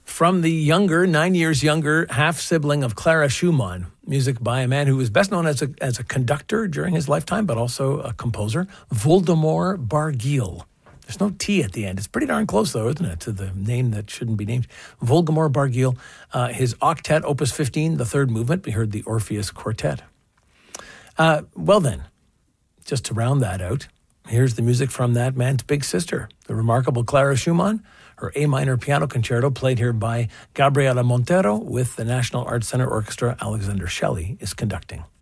from the younger, 9 years younger, half-sibling of Clara Schumann. Music by a man who was best known as a conductor during his lifetime, but also a composer, Voldemar Barguil. There's no T at the end. It's pretty darn close, though, isn't it, to the name that shouldn't be named. Voldemar Barguil, his octet, Opus 15, the third movement. We heard the Orpheus Quartet. Well then, just to round that out, here's the music from that man's big sister, the remarkable Clara Schumann. Her A minor piano concerto, played here by Gabriela Montero with the National Arts Center Orchestra. Alexander Shelley is conducting.